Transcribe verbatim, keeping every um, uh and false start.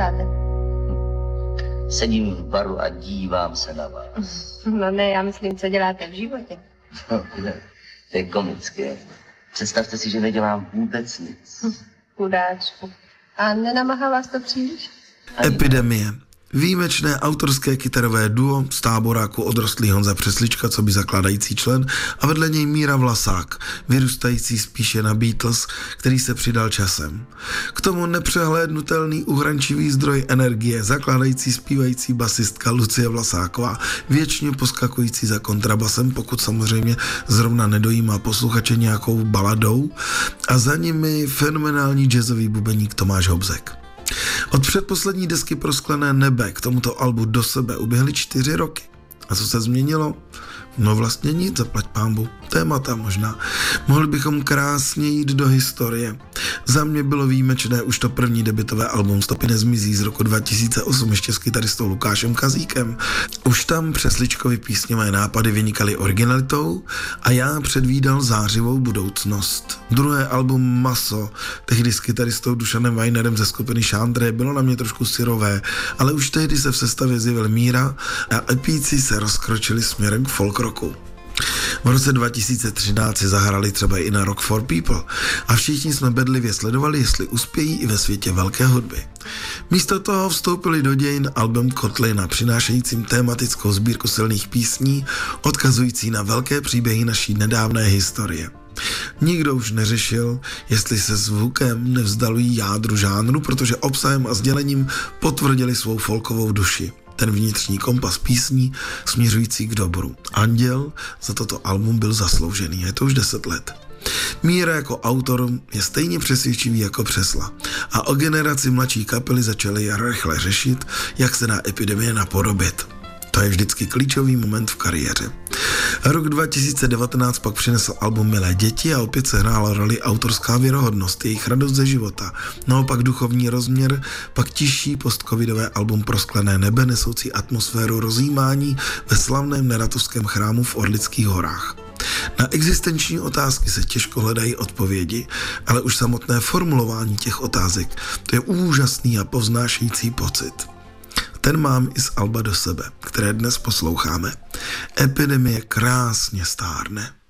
děláte? Sedím v baru a dívám se na vás. No ne, já myslím, co děláte v životě. No, ne, to je komické. Představte si, že nedělám vůbec nic. Chudáčku. A nenamahá vás to příliš? Epidemie. Výjimečné autorské kytarové duo z táboráku odrostlý Honza Přeslička, co by zakládající člen, a vedle něj Míra Vlasák, vyrůstající spíše na Beatles, který se přidal časem. K tomu nepřehlédnutelný uhrančivý zdroj energie, zakládající zpívající basistka Lucie Vlasáková, věčně poskakující za kontrabasem, pokud samozřejmě zrovna nedojímá posluchače nějakou baladou, a za nimi fenomenální jazzový bubeník Tomáš Hobzek. Od předposlední desky Prosklené nebe k tomuto albu Do sebe uběhly čtyři roky. A co se změnilo? No vlastně nic, zaplať pánbu. Témata možná. Mohli bychom krásně jít do historie. Za mě bylo výjimečné už to první debutové album Stopy nezmizí z roku dva tisíce osm ještě s kytaristou Lukášem Kazíkem. Už tam Přesličkovi písňové nápady vynikaly originalitou a já předvídal zářivou budoucnost. Druhé album Maso, tehdy s kytaristou Dušanem Weinerem ze skupiny Šandré, bylo na mě trošku syrové, ale už tehdy se v sestavě zjevil Míra a epíci se rozkročili směrem k folk rocku. V roce dva tisíce třináct si zahrali třeba i na Rock for People a všichni jsme bedlivě sledovali, jestli uspějí i ve světě velké hudby. Místo toho vstoupili do dějin album Kotlina, přinášejícím tématickou sbírku silných písní, odkazující na velké příběhy naší nedávné historie. Nikdo už neřešil, jestli se zvukem nevzdalují jádru žánru, protože obsahem a sdělením potvrdili svou folkovou duši. Ten vnitřní kompas písní směřující k dobru. Anděl za toto album byl zasloužený, je to už deset let. Míra jako autor je stejně přesvědčivý jako Přesla a o generaci mladší kapely začali rychle řešit, jak se dá epidemie napodobit. To je vždycky klíčový moment v kariéře. Rok dva tisíce devatenáct pak přinesl album Milé děti a opět se hrála roli autorská věrohodnost, jejich radost ze života. Naopak duchovní rozměr, pak tižší postcovidové album Prosklené nebe, nesoucí atmosféru rozjímání ve slavném Neratovském chrámu v Orlických horách. Na existenční otázky se těžko hledají odpovědi, ale už samotné formulování těch otázek, to je úžasný a povznášející pocit. Ten mám i z alba Do sebe, které dnes posloucháme. Epidemie krásně stárne.